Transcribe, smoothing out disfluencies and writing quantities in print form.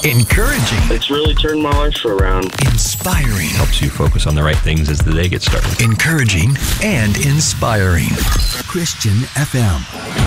Encouraging. It's really turned my life around. Inspiring. Helps you focus on the right things as the day gets started. Encouraging and inspiring. Christian FM.